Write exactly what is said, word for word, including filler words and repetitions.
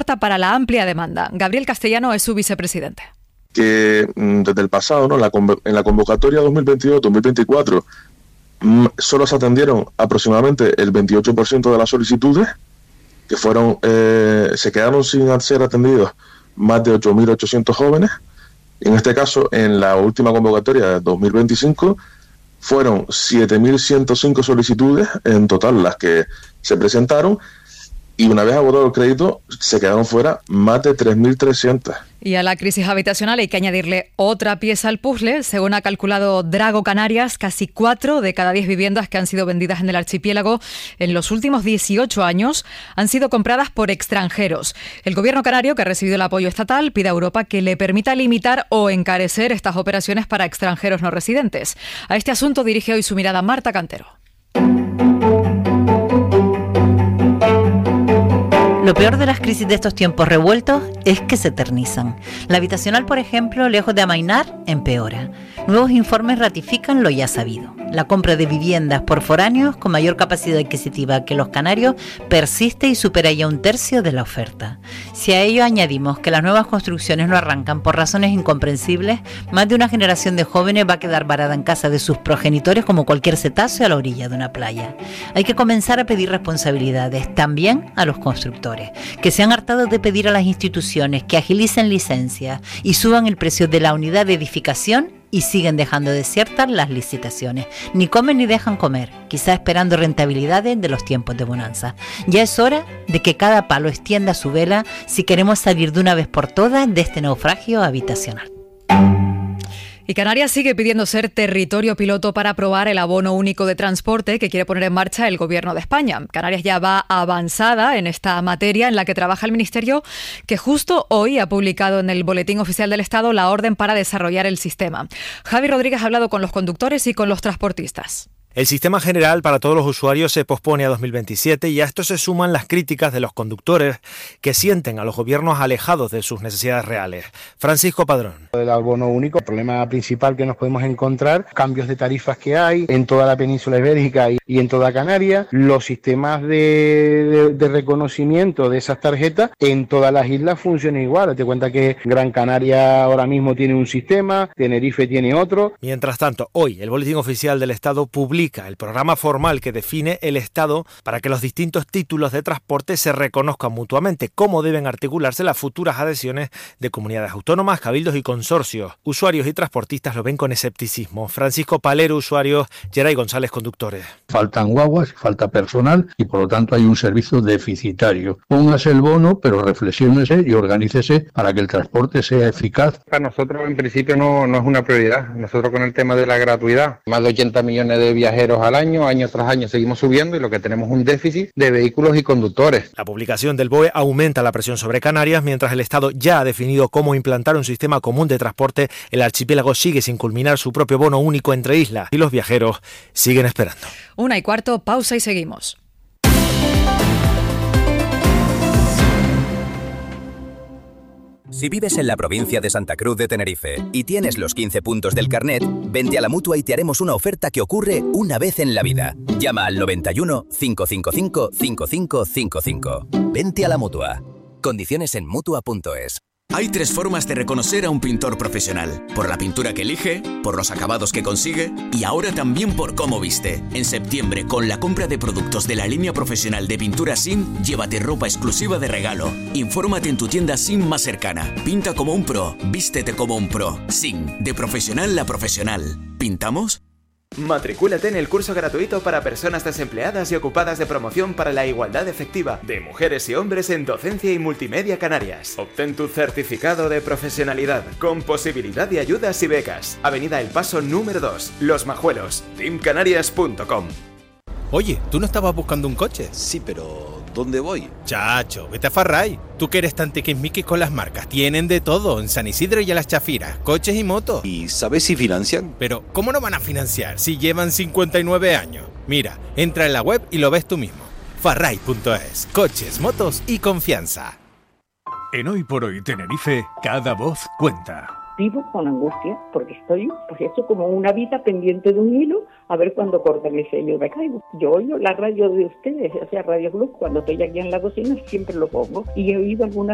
aporta para la amplia demanda. Gabriel Castellano es su vicepresidente. Que desde el pasado, ¿no? la en la convocatoria dos mil veintidós dos mil veinticuatro solo se atendieron aproximadamente el veintiocho por ciento de las solicitudes, que fueron eh, se quedaron sin ser atendidos más de ocho mil ochocientos jóvenes. En este caso, en la última convocatoria de dos mil veinticinco, fueron siete mil ciento cinco solicitudes en total las que se presentaron, y una vez agotado el crédito, se quedaron fuera más de tres mil trescientas. Y a la crisis habitacional hay que añadirle otra pieza al puzzle. Según ha calculado Drago Canarias, casi cuatro de cada diez viviendas que han sido vendidas en el archipiélago en los últimos dieciocho años han sido compradas por extranjeros. El gobierno canario, que ha recibido el apoyo estatal, pide a Europa que le permita limitar o encarecer estas operaciones para extranjeros no residentes. A este asunto dirige hoy su mirada Marta Cantero. Lo peor de las crisis de estos tiempos revueltos es que se eternizan. La habitacional, por ejemplo, lejos de amainar, empeora. Nuevos informes ratifican lo ya sabido. La compra de viviendas por foráneos con mayor capacidad adquisitiva que los canarios persiste y supera ya un tercio de la oferta. Si a ello añadimos que las nuevas construcciones no arrancan por razones incomprensibles, más de una generación de jóvenes va a quedar varada en casa de sus progenitores como cualquier cetáceo a la orilla de una playa. Hay que comenzar a pedir responsabilidades también a los constructores, que se han hartado de pedir a las instituciones que agilicen licencias y suban el precio de la unidad de edificación, y siguen dejando desiertas las licitaciones. Ni comen ni dejan comer, quizá esperando rentabilidades de los tiempos de bonanza. Ya es hora de que cada palo extienda su vela si queremos salir de una vez por todas de este naufragio habitacional. Y Canarias sigue pidiendo ser territorio piloto para aprobar el abono único de transporte que quiere poner en marcha el Gobierno de España. Canarias ya va avanzada en esta materia en la que trabaja el Ministerio, que justo hoy ha publicado en el Boletín Oficial del Estado la orden para desarrollar el sistema. Javi Rodríguez ha hablado con los conductores y con los transportistas. El sistema general para todos los usuarios se pospone a dos mil veintisiete y a esto se suman las críticas de los conductores que sienten a los gobiernos alejados de sus necesidades reales. Francisco Padrón. El abono único, el problema principal que nos podemos encontrar, cambios de tarifas que hay en toda la península ibérica y, y en toda Canarias, los sistemas de, de, de reconocimiento de esas tarjetas en todas las islas funcionan igual. Date cuenta que Gran Canaria ahora mismo tiene un sistema, Tenerife tiene otro. Mientras tanto, hoy el Boletín Oficial del Estado publica el programa formal que define el Estado para que los distintos títulos de transporte se reconozcan mutuamente, cómo deben articularse las futuras adhesiones de comunidades autónomas, cabildos y consorcios. Usuarios y transportistas lo ven con escepticismo. Francisco Palero, usuarios, Geray González, conductores. Faltan guaguas, falta personal y por lo tanto hay un servicio deficitario. Póngase el bono, pero reflexiónese y organícese para que el transporte sea eficaz. Para nosotros en principio no, no es una prioridad. Nosotros con el tema de la gratuidad, más de ochenta millones de viajeros al año, año tras año seguimos subiendo y lo que tenemos es un déficit de vehículos y conductores. La publicación del B O E aumenta la presión sobre Canarias, mientras el Estado ya ha definido cómo implantar un sistema común de transporte. El archipiélago sigue sin culminar su propio bono único entre islas y los viajeros siguen esperando. Una y cuarto, pausa y seguimos. Si vives en la provincia de Santa Cruz de Tenerife y tienes los quince puntos del carnet, vente a la Mutua y te haremos una oferta que ocurre una vez en la vida. Llama al noventa y uno, cinco cinco cinco, cinco cinco cinco cinco. Vente a la Mutua. Condiciones en Mutua punto es. Hay tres formas de reconocer a un pintor profesional: por la pintura que elige, por los acabados que consigue y ahora también por cómo viste. En septiembre, con la compra de productos de la línea profesional de pintura S I N, llévate ropa exclusiva de regalo. Infórmate en tu tienda S I N más cercana. Pinta como un pro, vístete como un pro. S I N, de profesional a profesional. ¿Pintamos? Matricúlate en el curso gratuito para personas desempleadas y ocupadas de promoción para la igualdad efectiva de mujeres y hombres en docencia y multimedia Canarias. Obtén tu certificado de profesionalidad con posibilidad de ayudas y becas. Avenida El Paso número dos, Los Majuelos, team canarias punto com. Oye, ¿tú no estabas buscando un coche? Sí, pero ¿dónde voy? Chacho, vete a Farray. Tú que eres tan tiquismiquis con las marcas. Tienen de todo en San Isidro y a Las Chafiras, coches y motos. ¿Y sabes si financian? Pero, ¿cómo no van a financiar si llevan cincuenta y nueve años? Mira, entra en la web y lo ves tú mismo. Farray punto es. Coches, motos y confianza. En Hoy por Hoy Tenerife, cada voz cuenta. Vivo con angustia porque estoy, pues eso, como una vida pendiente de un hilo, a ver cuándo cortan ese hilo y me caigo. Yo oigo la radio de ustedes, o sea, Radio Club, cuando estoy aquí en la cocina siempre lo pongo y he oído algunas